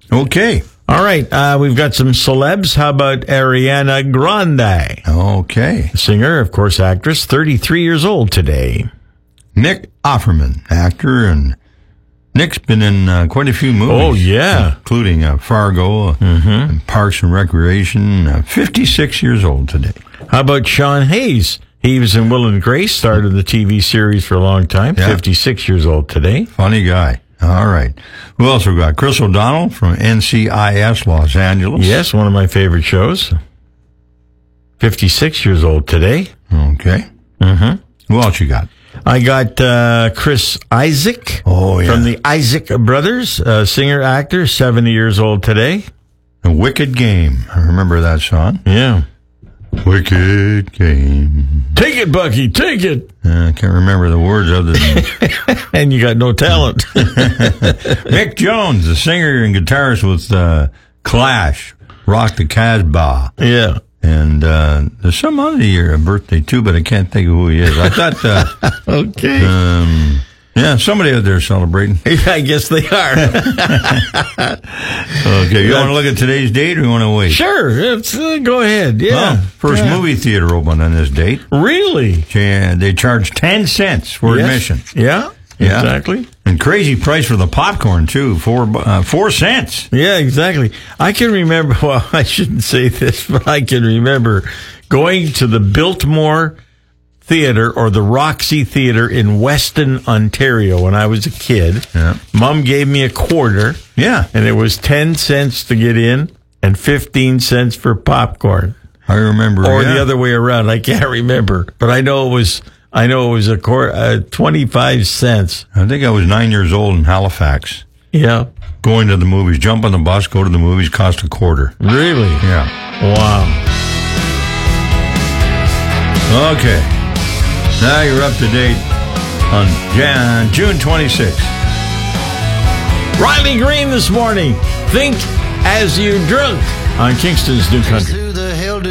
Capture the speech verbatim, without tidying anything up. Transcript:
Okay. All right, uh, we've got some celebs. How about Ariana Grande? Okay. Singer, of course, actress, thirty-three years old today. Nick Offerman, actor, and Nick's been in uh, quite a few movies. Oh, yeah. Including uh, Fargo, mm-hmm. and Parks and Recreation, uh, fifty-six years old today. How about Sean Hayes? He was in Will and Grace, starred in the T V series for a long time, yeah. fifty-six years old today. Funny guy. All right. Who else we got? Chris O'Donnell from N C I S Los Angeles. Yes, one of my favorite shows. fifty-six years old today. Okay. Mm-hmm. Who else you got? I got uh, Chris Isaak. Oh, yeah. From the Isaac Brothers, uh, singer, actor, seventy years old today. A Wicked Game. I remember that song. Yeah. Wicked Game. Take it, Bucky, take it. Uh, I can't remember the words other than... And you got no talent. Mick Jones, the singer and guitarist with uh, Clash, Rock the Casbah. Yeah. And uh, there's some other year, a birthday too, but I can't think of who he is. I thought... Uh, okay. Um, yeah, somebody out there celebrating. I guess they are. Okay, you want to look at today's date or you want to wait? Sure, let's, uh, go ahead. Yeah. Well, first yeah. movie theater opened on this date. Really? Yeah, they charge ten cents for yes. admission. Yeah, yeah, exactly. And crazy price for the popcorn, too, four, uh, four cents. Yeah, exactly. I can remember, well, I shouldn't say this, but I can remember going to the Biltmore Theater or the Roxy Theater in Weston, Ontario when I was a kid. Yeah. Mom gave me a quarter. Yeah. And it was ten cents to get in and fifteen cents for popcorn. I remember. Or yeah. the other way around. I can't remember. But I know it was I know it was a quarter, uh, twenty-five cents. I think I was nine years old in Halifax. Yeah. Going to the movies, jump on the bus, go to the movies, cost a quarter. Really? Yeah. Wow. Okay. Now you're up to date on Jan- June twenty-sixth. Riley Green this morning. Think as you drunk on Kingston's New Country.